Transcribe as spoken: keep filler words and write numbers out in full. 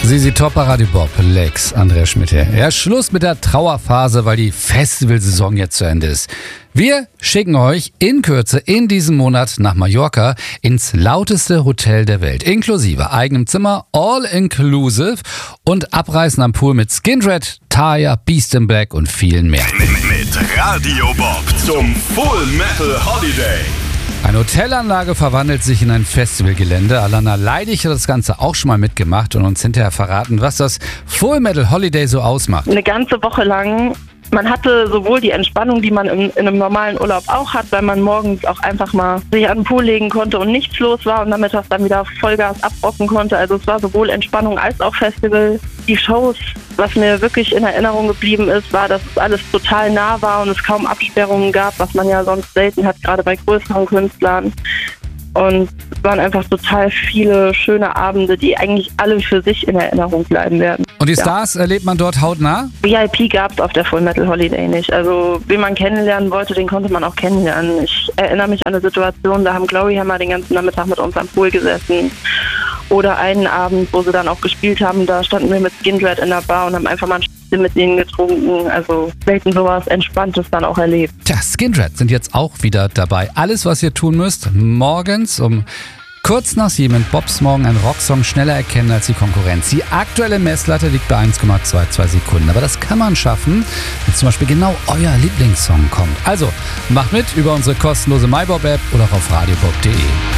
Sisi Top, Radio Bob, Lex, Andrea Schmidt hier. Ja, Schluss mit der Trauerphase, weil die Festivalsaison jetzt zu Ende ist. Wir schicken euch in Kürze in diesem Monat nach Mallorca ins lauteste Hotel der Welt. Inklusive eigenem Zimmer, all inclusive und Abreißen am Pool mit Skindred, Taya, Beast in Black und vielen mehr. Mit Radio Bob zum Full Metal Holiday. Eine Hotelanlage verwandelt sich in ein Festivalgelände. Alana Leidig hat das Ganze auch schon mal mitgemacht und uns hinterher verraten, was das Full Metal Holiday so ausmacht. Eine ganze Woche lang. Man hatte sowohl die Entspannung, die man in, in einem normalen Urlaub auch hat, weil man morgens auch einfach mal sich an den Pool legen konnte und nichts los war und nachmittags dann wieder Vollgas abrocken konnte. Also es war sowohl Entspannung als auch Festival. Die Shows, was mir wirklich in Erinnerung geblieben ist, war, dass es alles total nah war und es kaum Absperrungen gab, was man ja sonst selten hat, gerade bei größeren Künstlern. Und es waren einfach total viele schöne Abende, die eigentlich alle für sich in Erinnerung bleiben werden. Und die Ja. Stars erlebt man dort hautnah? V I P gab es auf der Full Metal Holiday nicht. Also wen man kennenlernen wollte, den konnte man auch kennenlernen. Ich erinnere mich an eine Situation, da haben Gloryhammer den ganzen Nachmittag mit uns am Pool gesessen. Oder einen Abend, wo sie dann auch gespielt haben, da standen wir mit Skindred in der Bar und haben einfach mal ein Spiel mit denen getrunken. Also selten sowas Entspanntes dann auch erlebt. Tja, Skindred sind jetzt auch wieder dabei. Alles, was ihr tun müsst, morgens um kurz nach sieben in Bobs Morgen einen Rocksong schneller erkennen als die Konkurrenz. Die aktuelle Messlatte liegt bei eins Komma zweiundzwanzig Sekunden. Aber das kann man schaffen, wenn zum Beispiel genau euer Lieblingssong kommt. Also, macht mit über unsere kostenlose MyBob-App oder auch auf radiobob punkt de.